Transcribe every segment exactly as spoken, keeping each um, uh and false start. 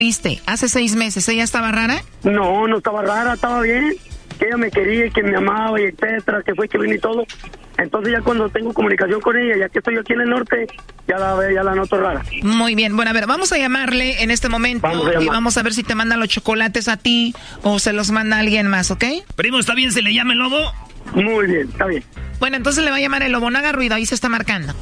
¿Viste? Hace seis meses, ¿ella estaba rara? No, no estaba rara, estaba bien. Que ella me quería y que me amaba y etcétera, que fue que vino y todo. Entonces ya cuando tengo comunicación con ella, ya que estoy aquí en el norte, ya la ya la noto rara. Muy bien, bueno, a ver, vamos a llamarle en este momento vamos y vamos a ver si te manda los chocolates a ti o se los manda a alguien más, ¿ok? Primo, ¿está bien se le llama el lobo? Muy bien, está bien. Bueno, entonces le va a llamar el lobo, no haga ruido, ahí se está marcando.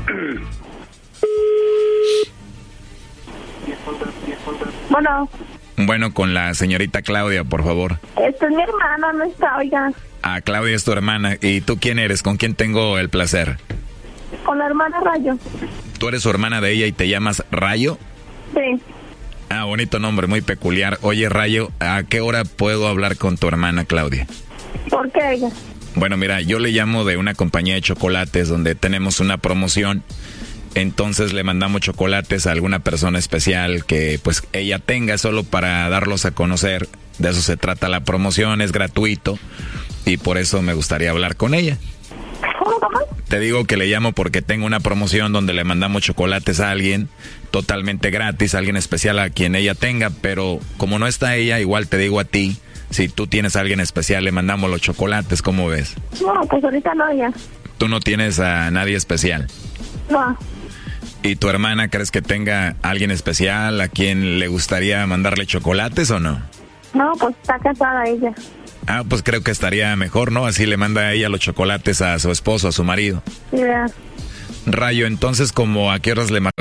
Bueno. Bueno, con la señorita Claudia, por favor. Esta es mi hermana, no está, oiga. Ah, Claudia es tu hermana. ¿Y tú quién eres? ¿Con quién tengo el placer? Con la hermana Rayo. ¿Tú eres su hermana de ella y te llamas Rayo? Sí. Ah, bonito nombre, muy peculiar. Oye, Rayo, ¿a qué hora puedo hablar con tu hermana Claudia? ¿Por qué, oiga? Bueno, mira, yo le llamo de una compañía de chocolates donde tenemos una promoción. Entonces le mandamos chocolates a alguna persona especial que pues ella tenga solo para darlos a conocer. De eso se trata la promoción, es gratuito y por eso me gustaría hablar con ella. ¿Cómo, cómo? Te digo que le llamo porque tengo una promoción donde le mandamos chocolates a alguien totalmente gratis, a alguien especial a quien ella tenga, pero como no está ella, igual te digo a ti, si tú tienes a alguien especial le mandamos los chocolates, ¿cómo ves? No, pues ahorita no, ya. ¿Tú no tienes a nadie especial? No. ¿Y tu hermana crees que tenga a alguien especial a quien le gustaría mandarle chocolates o no? No, pues está casada ella. Ah, pues creo que estaría mejor, ¿no? Así le manda a ella los chocolates a su esposo, a su marido. Sí, ¿verdad? Rayo, entonces, ¿como a qué horas le mando?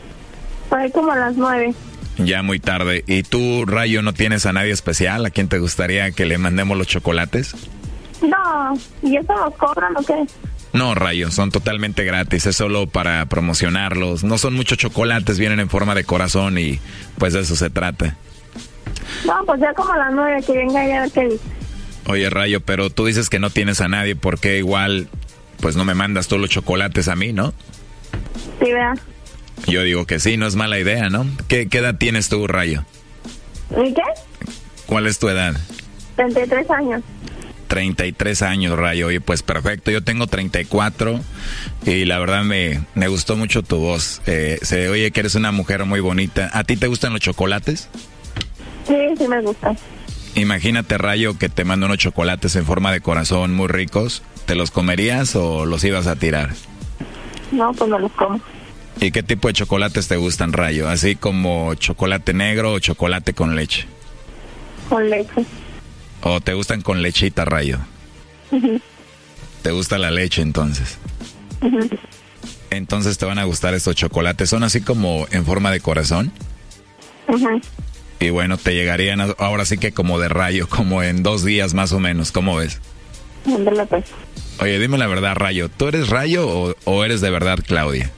Por ahí como a las nueve. Ya muy tarde. ¿Y tú, Rayo, no tienes a nadie especial a quien te gustaría que le mandemos los chocolates? No, ¿y eso los cobran o qué? No, Rayo, son totalmente gratis, es solo para promocionarlos. No son muchos chocolates, vienen en forma de corazón y pues de eso se trata. No, pues ya como a las nueve, que venga ella a ver qué dice. Oye, Rayo, pero tú dices que no tienes a nadie, ¿por qué igual pues no me mandas tú los chocolates a mí, no? Sí, ¿verdad? Yo digo que sí, no es mala idea, ¿no? ¿Qué, qué edad tienes tú, Rayo? ¿Y qué? ¿Cuál es tu edad? treinta y tres años. treinta y tres años, Rayo. Oye, pues perfecto. Yo tengo treinta y cuatro y la verdad me, me gustó mucho tu voz. Eh, se oye que eres una mujer muy bonita. ¿A ti te gustan los chocolates? Sí, sí me gusta. Imagínate, Rayo, que te mando unos chocolates en forma de corazón muy ricos. ¿Te los comerías o los ibas a tirar? No, pues no los como. ¿Y qué tipo de chocolates te gustan, Rayo? ¿Así como chocolate negro o chocolate con leche? Con leche. ¿O te gustan con lechita, Rayo? Uh-huh. ¿Te gusta la leche, entonces? Uh-huh. Entonces te van a gustar estos chocolates. Son así como en forma de corazón. Uh-huh. Y bueno, te llegarían a, ahora sí que como de Rayo, como en dos días más o menos. ¿Cómo ves? Ándale, pues. Oye, dime la verdad, Rayo. ¿Tú eres Rayo o, o eres de verdad Claudia?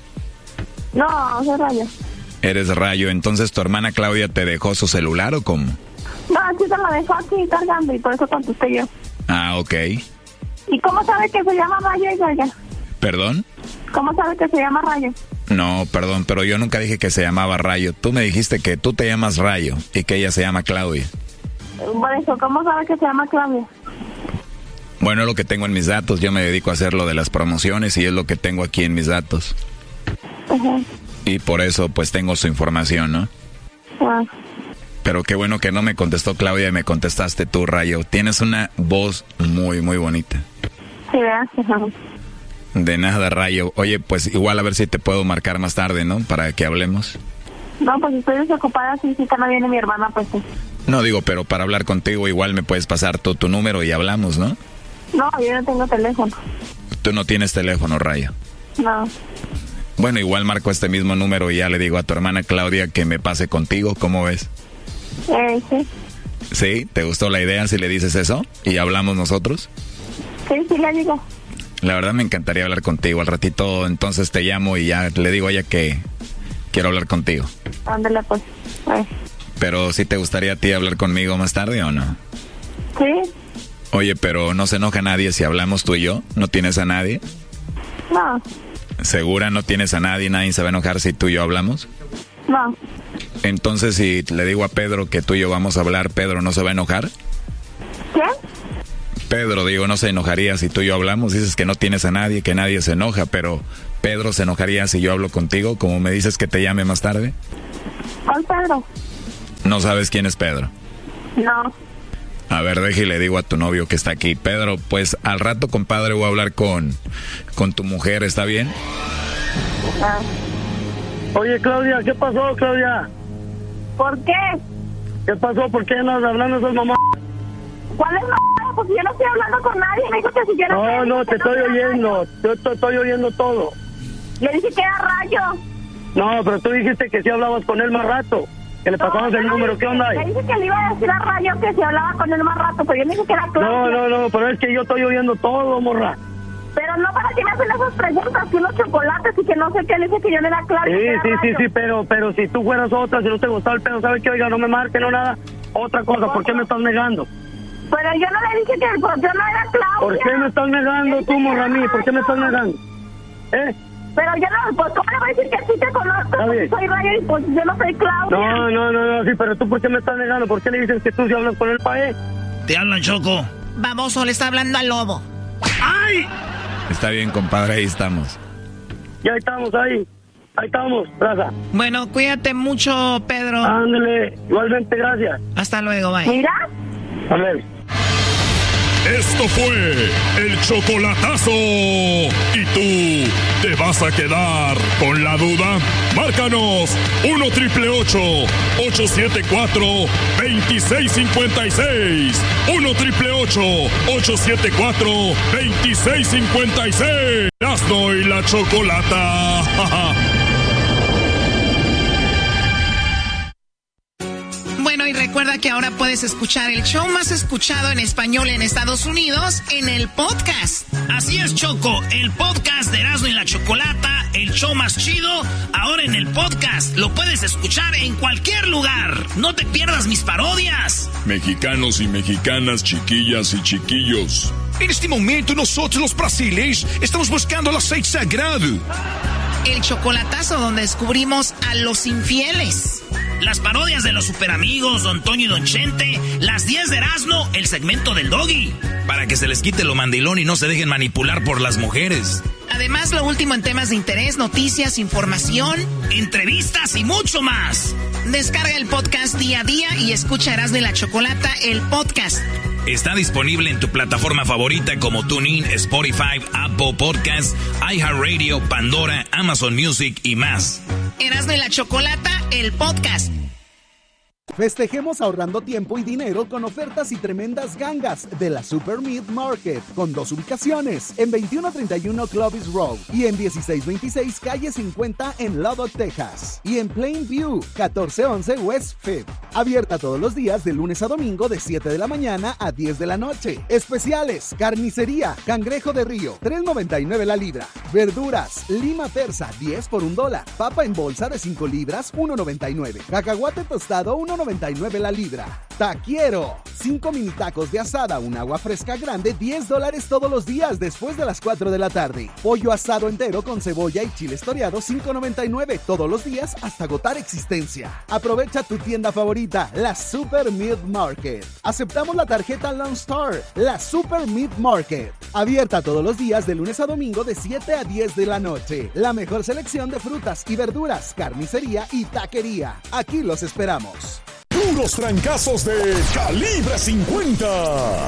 No, soy Rayo. Eres Rayo. Entonces, ¿tu hermana Claudia te dejó su celular o cómo? No, aquí se lo dejó aquí cargando y por eso contesté yo. Ah, ok. ¿Y cómo sabe que se llama Rayo ella ya? ¿Perdón? ¿Cómo sabe que se llama Rayo? No, perdón, pero yo nunca dije que se llamaba Rayo. Tú me dijiste que tú te llamas Rayo y que ella se llama Claudia. Por eso, ¿cómo sabe que se llama Claudia? Bueno, es lo que tengo en mis datos. Yo me dedico a hacer lo de las promociones y es lo que tengo aquí en mis datos. Uh-huh. Y por eso, pues, tengo su información, ¿no? Uh-huh. Pero qué bueno que no me contestó Claudia y me contestaste tú, Rayo. Tienes una voz muy, muy bonita. Sí, gracias. De nada, Rayo. Oye, pues igual a ver si te puedo marcar más tarde, ¿no? Para que hablemos. No, pues estoy desocupada, sí, sí, que no viene mi hermana, pues sí. No, digo, pero para hablar contigo igual me puedes pasar tú tu número y hablamos, ¿no? No, yo no tengo teléfono. Tú no tienes teléfono, Rayo. No. Bueno, igual marco este mismo número y ya le digo a tu hermana Claudia que me pase contigo, ¿cómo ves? Eh, sí. ¿Sí? ¿Te gustó la idea si le dices eso? ¿Y hablamos nosotros? Sí, sí le digo. La verdad me encantaría hablar contigo. Al ratito entonces te llamo y ya le digo a ella que quiero hablar contigo. Ándale, pues. Ay. Pero ¿sí te gustaría a ti hablar conmigo más tarde o no? Sí. Oye, pero ¿no se enoja nadie si hablamos tú y yo? ¿No tienes a nadie? No. ¿Segura no tienes a nadie? ¿Nadie se va a enojar si tú y yo hablamos? No. Entonces, si le digo a Pedro que tú y yo vamos a hablar, ¿Pedro no se va a enojar? ¿Qué? Pedro, digo, no se enojaría si tú y yo hablamos. Dices que no tienes a nadie, que nadie se enoja, pero ¿Pedro se enojaría si yo hablo contigo, como me dices que te llame más tarde? ¿Cuál Pedro? ¿No sabes quién es Pedro? No. A ver, deje y le digo a tu novio que está aquí. Pedro, pues al rato, compadre, voy a hablar con, con tu mujer, ¿está bien? Ah. Oye, Claudia, ¿qué pasó, Claudia? ¿Por qué? ¿Qué pasó? ¿Por qué no hablando esas mamás? ¿Cuál es la Pues yo no estoy hablando con nadie. Me dijo que si quiero... No, no, te estoy oyendo. Yo te estoy oyendo todo. Le dije que era Rayo. No, pero tú dijiste que sí hablabas con él más rato. Que le pasabas el número. ¿Qué onda ahí? Le dije que le iba a decir a Rayo que si hablaba con él más rato, pero yo le dije que era Claudia. No, no, no, pero es que yo estoy oyendo todo, morra. Pero no, para que me hacen esas preguntas, que unos chocolates y que no sé qué, le dije que yo no era Claudia. Sí, era sí, sí, Rayo. sí, pero, pero si tú fueras otra, si no te gustaba el pedo, ¿sabes qué? Oiga, no me marque, no nada. Otra cosa, ¿por qué me estás negando? Pero yo no le dije que pues, yo no era Claudia. ¿Por qué me estás negando tú, morra, a mí? ¿Por qué me estás negando? ¿Eh? Pero yo no, pues ¿cómo le voy a decir que sí te conozco? Pues, soy Rayo y pues yo no soy Claudia. No, no, no, no, sí, pero tú ¿por qué me estás negando? ¿Por qué le dices que tú sí hablas con él para él? Te hablan, Choco. Baboso, le está hablando al lobo. ¡Ay! Está bien, compadre, ahí estamos. Ya estamos ahí. Ahí estamos, raza. Bueno, cuídate mucho, Pedro. Ándale, igualmente, gracias. Hasta luego, bye. Mira. A ver. Esto fue el chocolatazo. ¿Y tú te vas a quedar con la duda? Márcanos uno triple ocho, ocho siete cuatro, dos seis cinco seis. uno triple ocho, ocho siete cuatro, dos seis cinco seis. Erasmo y la Chocolata. Bueno, y recuerda que ahora puedes escuchar el show más escuchado en español en Estados Unidos en el podcast. Así es, Choco, el podcast de Erasmo y la Chocolata, el show más chido, ahora en el podcast. Lo puedes escuchar en cualquier lugar. No te pierdas mis parodias. Mexicanos y mexicanas, chiquillas y chiquillos. En este momento nosotros los brasileños estamos buscando el aceite sagrado. El chocolatazo donde descubrimos a los infieles. Las parodias de los superamigos, Don Toño y Don Chente. Las diez de Erasmo, el segmento del Doggy. Para que se les quite lo mandilón y no se dejen manipular por las mujeres. Además, lo último en temas de interés, noticias, información, entrevistas y mucho más. Descarga el podcast día a día y escucha Erasmo y la Chocolata, el podcast. Está disponible en tu plataforma favorita como TuneIn, Spotify, Apple Podcasts, iHeartRadio, Pandora, Amazon Music y más. Erasmo y la Chocolata, el podcast. Festejemos ahorrando tiempo y dinero con ofertas y tremendas gangas de la Super Meat Market, con dos ubicaciones, en veintiuno treinta y uno Clovis Road y en dieciséis veintiséis Calle cincuenta en Lubbock, Texas, y en Plainview, catorce once West Fifth. Abierta todos los días de lunes a domingo de siete de la mañana a diez de la noche. Especiales: carnicería, cangrejo de río, tres noventa y nueve la libra. Verduras, lima persa, diez por un dólar. Papa en bolsa de cinco libras, uno noventa y nueve. Cacahuate tostado, uno noventa y nueve la libra. Taquiero, cinco mini tacos de asada, un agua fresca grande, diez dólares todos los días después de las cuatro de la tarde. Pollo asado entero con cebolla y chile toreado, cinco noventa y nueve todos los días hasta agotar existencia. Aprovecha tu tienda favorita, la Super Meat Market. Aceptamos la tarjeta Lone Star, la Super Meat Market. Abierta todos los días de lunes a domingo de siete a diez de la noche. La mejor selección de frutas y verduras, carnicería y taquería. Aquí los esperamos. Puros trancazos de Calibre cincuenta.